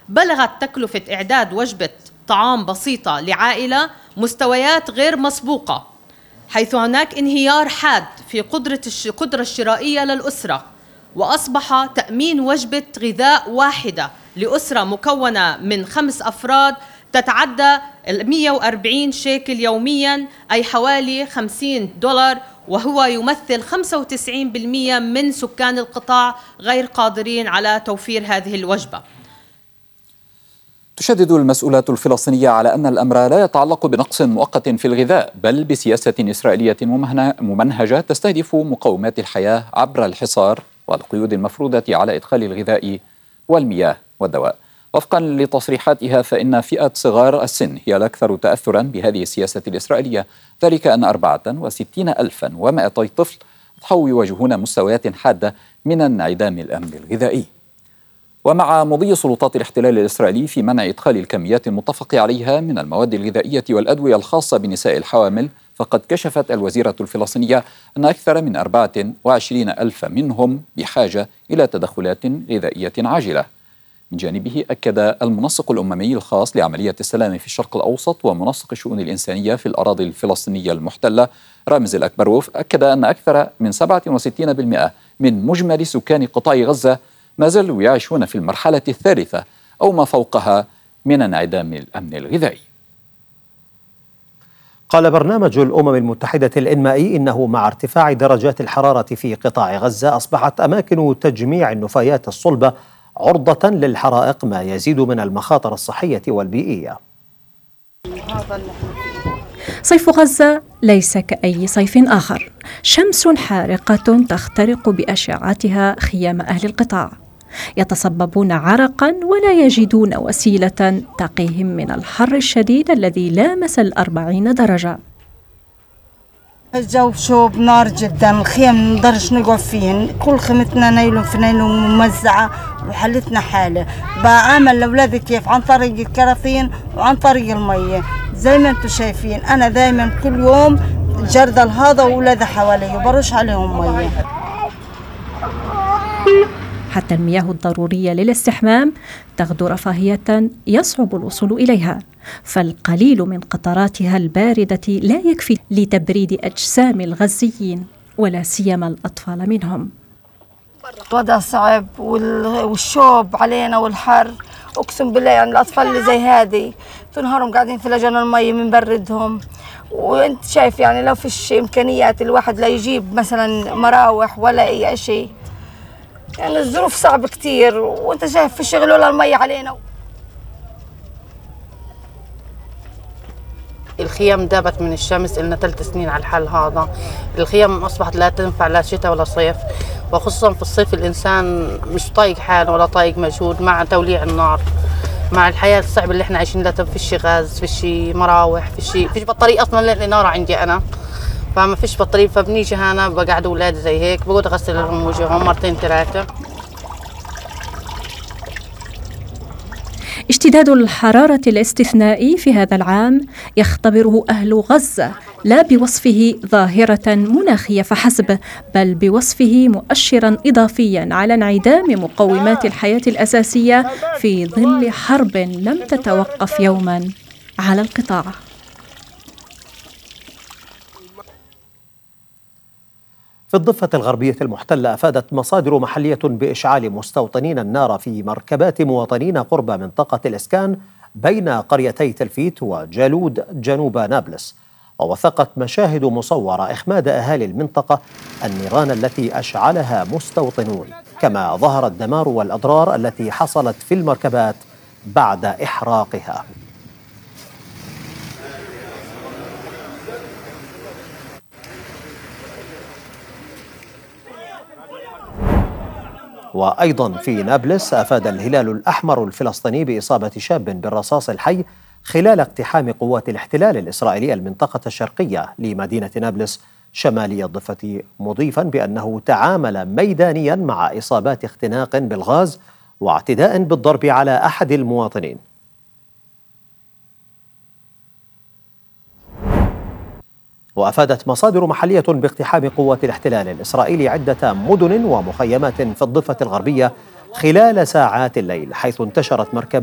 بلغت تكلفة إعداد وجبة طعام بسيطة لعائلة مستويات غير مسبوقة، حيث هناك انهيار حاد في القدرة الشرائية للأسرة، وأصبح تأمين وجبة غذاء واحدة لأسرة مكونة من 5 أفراد تتعدى 140 شيكل يومياً، أي حوالي $50، وهو يمثل 95% من سكان القطاع غير قادرين على توفير هذه الوجبة. تشدد المسؤولات الفلسطينية على أن الأمر لا يتعلق بنقص مؤقت في الغذاء، بل بسياسة إسرائيلية ممنهجة تستهدف مقومات الحياة عبر الحصار والقيود المفروضة على إدخال الغذاء والمياه والدواء. وفقا لتصريحاتها فإن فئة صغار السن هي الأكثر تأثرا بهذه السياسة الإسرائيلية، ذلك أن 64,200 طفل أضحوا يواجهون مستويات حادة من انعدام الأمن الغذائي. ومع مضي سلطات الاحتلال الإسرائيلي في منع إدخال الكميات المتفق عليها من المواد الغذائية والأدوية الخاصة بنساء الحوامل، فقد كشفت الوزيرة الفلسطينية أن أكثر من 24,000 منهم بحاجة إلى تدخلات غذائية عاجلة. من جانبه أكد المنسق الأممي الخاص لعملية السلام في الشرق الأوسط ومنسق الشؤون الإنسانية في الأراضي الفلسطينية المحتلة رامز الأكبروف أكد أن أكثر من 67% من مجمل سكان قطاع غزة ما زالوا يعيشون في المرحلة الثالثة أو ما فوقها من انعدام الأمن الغذائي. قال برنامج الأمم المتحدة الإنمائي إنه مع ارتفاع درجات الحرارة في قطاع غزة أصبحت أماكن تجميع النفايات الصلبة عرضة للحرائق، ما يزيد من المخاطر الصحية والبيئية. صيف غزة ليس كأي صيف آخر، شمس حارقة تخترق بأشعتها خيام أهل القطاع، يتصببون عرقا ولا يجدون وسيلة تقيهم من الحر الشديد الذي لامس 40 درجة. الجو شوب نار جدا، الخيم نقدرش نقعد فيهن، كل خيمتنا نايلون في نايلون ممزعة وحالتنا حالة. بعامل لأولادي كيف عن طريق الكراثين وعن طريق المية زي ما انتم شايفين. أنا دايما كل يوم جردل هذا وأولادي حوالي وبرش عليهم مية. حتى المياه الضرورية للاستحمام تغدو رفاهية يصعب الوصول إليها، فالقليل من قطراتها الباردة لا يكفي لتبريد أجسام الغزيين ولا سيما الأطفال منهم. الوضع صعب والشوب علينا والحر، أقسم بالله يعني الأطفال اللي زي هذه طول نهارهم قاعدين في لجان المية من بردهم، وانت شايف يعني لو فيش إمكانيات الواحد لا يجيب مثلا مراوح ولا أي شيء، يعني الظروف صعبة كتير، وانت شايف في شغل ولا المية علينا. الخيام دابت من الشمس، لنا 3 سنين على الحال هذا. الخيام أصبحت لا تنفع لا شتاء ولا صيف، وخصوصا في الصيف الإنسان مش طايق حاله ولا طايق مجهود مع توليع النار، مع الحياة الصعبة اللي احنا عايشين. لا فيش غاز، فيش مراوح، فيش بطارية أصلا للنار عندي أنا، فما فيش بطارية. فبنيجي هنا بقعد أولادي زي هيك، بقعد أغسل لهم وجههم 2 3. اشتداد الحرارة الاستثنائي في هذا العام يختبره أهل غزة لا بوصفه ظاهرة مناخية فحسب، بل بوصفه مؤشرا إضافيا على انعدام مقومات الحياة الأساسية في ظل حرب لم تتوقف يوما على القطاع. في الضفة الغربية المحتلة أفادت مصادر محلية بإشعال مستوطنين النار في مركبات مواطنين قرب منطقة الإسكان بين قريتي تلفيت وجالود جنوب نابلس. ووثقت مشاهد مصورة إخماد أهالي المنطقة النيران التي أشعلها مستوطنون، كما ظهر الدمار والأضرار التي حصلت في المركبات بعد إحراقها. وأيضا في نابلس أفاد الهلال الأحمر الفلسطيني بإصابة شاب بالرصاص الحي خلال اقتحام قوات الاحتلال الإسرائيلي المنطقة الشرقية لمدينة نابلس شمالي الضفة، مضيفا بأنه تعامل ميدانيا مع إصابات اختناق بالغاز واعتداء بالضرب على أحد المواطنين. وأفادت مصادر محلية باقتحام قوات الاحتلال الإسرائيلي عدة مدن ومخيمات في الضفة الغربية خلال ساعات الليل، حيث انتشرت مركبات